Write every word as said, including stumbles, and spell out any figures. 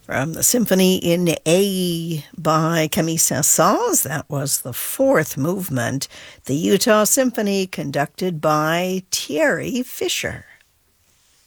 From the Symphony in A by Camille Saint-Saëns, that was the fourth movement, the Utah Symphony, conducted by Thierry Fisher.